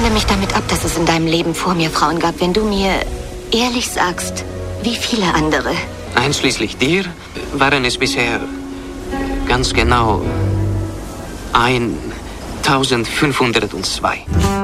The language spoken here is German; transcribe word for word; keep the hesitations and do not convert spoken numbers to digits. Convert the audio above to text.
finde mich damit ab, dass es in deinem Leben vor mir Frauen gab, wenn du mir ehrlich sagst, wie viele andere. Einschließlich dir waren es bisher ganz genau eintausendfünfhundertzwei.